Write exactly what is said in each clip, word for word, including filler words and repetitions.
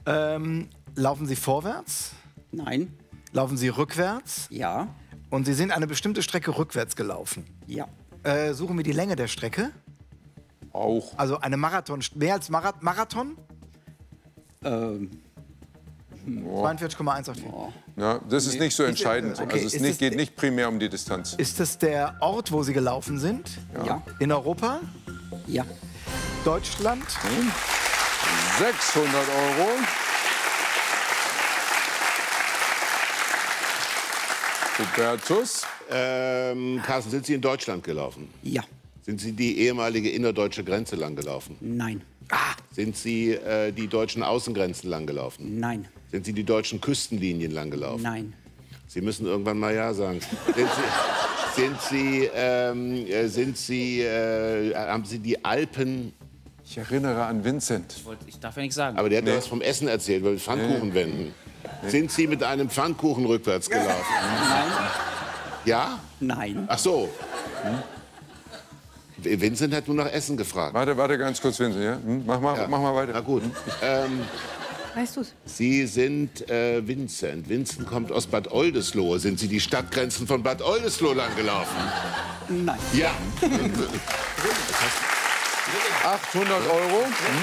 Ähm, laufen Sie vorwärts? Nein. Laufen Sie rückwärts? Ja. Und Sie sind eine bestimmte Strecke rückwärts gelaufen? Ja. Äh, suchen wir die Länge der Strecke? Auch. Also eine Marathon, mehr als Mara Marathon? Ähm. zweiundvierzig Komma eins acht vier. Ja, das ist nicht so entscheidend. Okay, Also es ist nicht, das geht die- nicht primär um die Distanz. Ist das der Ort, wo Sie gelaufen sind? Ja. In Europa? Ja. Deutschland? sechshundert Euro. Hubertus. Ähm, Carsten, sind Sie in Deutschland gelaufen? Ja. Sind Sie die ehemalige innerdeutsche Grenze lang gelaufen? Nein. Ah. Sind Sie äh, die deutschen Außengrenzen lang gelaufen? Nein. Sind Sie die deutschen Küstenlinien lang gelaufen? Nein. Sie müssen irgendwann mal Ja sagen. Sind Sie, sind Sie, ähm, äh, sind Sie äh, haben Sie die Alpen... Ich erinnere an Vincent. Ich, wollt, ich darf ja nichts sagen. Aber der hat Nee. nee. was vom Essen erzählt, weil Pfannkuchen Nee. wenden. Nee. Sind Sie mit einem Pfannkuchen rückwärts gelaufen? Nein. Ja? Nein. Ach so. Hm? Vincent hat nur nach Essen gefragt. Warte, warte ganz kurz, Vincent. Ja? Hm? Mach, mal, Ja. mach mal weiter. Na gut. Ähm, Weißt du's? Sie sind äh, Vincent. Vincent kommt aus Bad Oldesloe. Sind Sie die Stadtgrenzen von Bad Oldesloe lang gelaufen? Nein. Ja. achthundert Euro.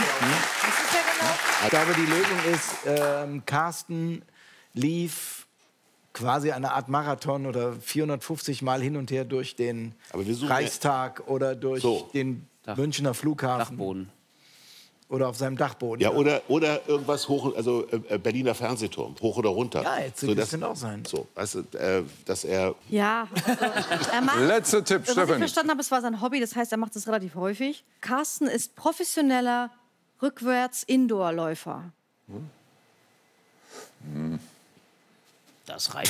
Ich glaube, die Lösung ist, ähm, Carsten lief quasi eine Art Marathon oder vierhundertfünfzig Mal hin und her durch den Aber wir suchen Reichstag oder durch So. den Dach- Münchner Flughafen Dachboden. oder auf seinem Dachboden. Ja, oder, oder irgendwas hoch, also äh, Berliner Fernsehturm, hoch oder runter. Ja, jetzt so, das dass, könnte auch sein. so, weißt du, äh, dass er... Ja. Also, er macht, Letzter Tipp, was ich Stefanie. verstanden habe, es war sein Hobby, das heißt, er macht es relativ häufig. Carsten ist professioneller Rückwärts-Indoor-Läufer. Das reicht.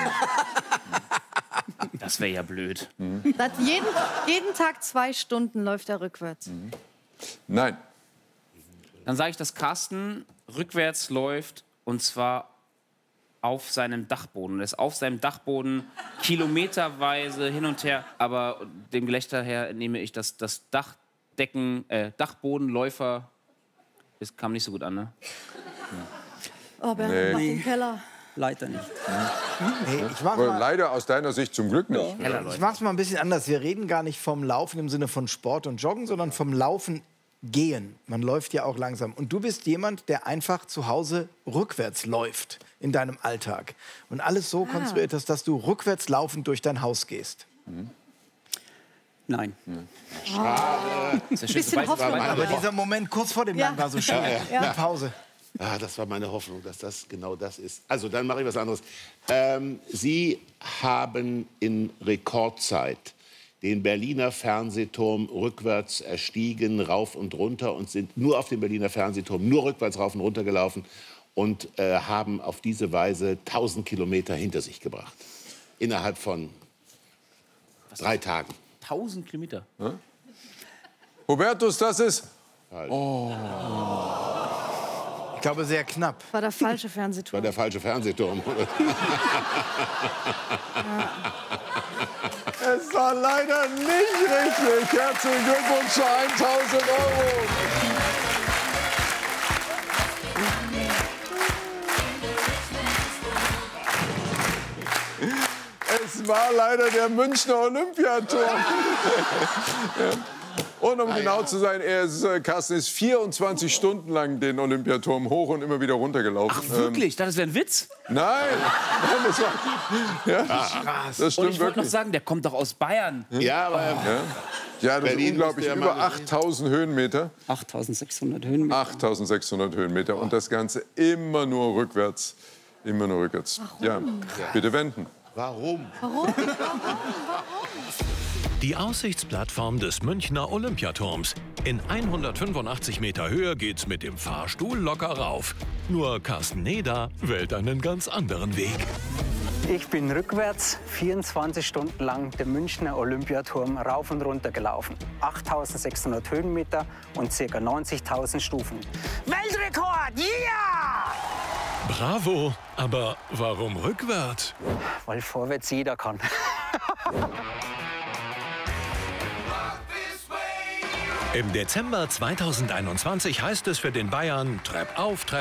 Das wäre ja blöd. Seit jeden, jeden Tag zwei Stunden läuft er rückwärts. Nein. Dann sage ich, dass Carsten rückwärts läuft und zwar auf seinem Dachboden. Er ist auf seinem Dachboden kilometerweise hin und her. Aber dem Gelächter her entnehme ich, dass das Dachdecken, äh, Dachbodenläufer, das kam nicht so gut an, ne? Oh, Bernd Nee. macht den Keller. Leider nicht. Nee, ich mach Aber mal, leider aus deiner Sicht zum Glück nicht. ich mach's mal ein bisschen anders. Wir reden gar nicht vom Laufen im Sinne von Sport und Joggen, sondern vom Laufen gehen. Man läuft ja auch langsam. Und du bist jemand, der einfach zu Hause rückwärts läuft in deinem Alltag. Und alles so konstruiert ist, dass du rückwärts laufend durch dein Haus gehst. Nein. Ist ja schön, Bisschen du weißt, Hoffnung. aber Aber dieser Moment kurz vor dem Ja. Lang war so schön. Ja. Die Pause. Ah, das war meine Hoffnung, dass das genau das ist. Also, dann mache ich was anderes. Ähm, Sie haben in Rekordzeit den Berliner Fernsehturm rückwärts erstiegen, rauf und runter und sind nur auf dem Berliner Fernsehturm, nur rückwärts rauf und runter gelaufen und äh, haben auf diese Weise tausend Kilometer hinter sich gebracht. Innerhalb von drei Tagen. tausend Kilometer. Hubertus, das ist... Ich glaube, sehr knapp. War der falsche War Fernsehturm. der falsche Fernsehturm. Es war leider nicht richtig. Herzlichen Glückwunsch zu tausend Euro. Es war leider der Münchner Olympiaturm. Ja. Und um genau zu sein, er ist, äh, Carsten ist vierundzwanzig Stunden lang den Olympiaturm hoch und immer wieder runtergelaufen. Ach, wirklich? Ich dachte, das wäre ein Witz. Ähm, nein, nein, das war... Ja, das Und stimmt ich wollte noch wirklich. sagen, der kommt doch aus Bayern. Ja, aber Ja, das Berlin ist unglaublich. musste ja Über mal- achttausend Höhenmeter. achttausendsechshundert Höhenmeter. achttausendsechshundert Höhenmeter. Und das Ganze immer nur rückwärts. Immer nur rückwärts. Ja, bitte wenden. warum? Die Aussichtsplattform des Münchner Olympiaturms. In hundertfünfundachtzig Meter Höhe geht's mit dem Fahrstuhl locker rauf. Nur Carsten Neder wählt einen ganz anderen Weg. Ich bin rückwärts vierundzwanzig Stunden lang den Münchner Olympiaturm rauf und runter gelaufen. achttausendsechshundert Höhenmeter und ca. neunzigtausend Stufen. Weltrekord! Yeah! Bravo, aber warum rückwärts? Weil vorwärts jeder kann. Im Dezember zweitausendeinundzwanzig heißt es für den Bayern Trepp auf, Trepp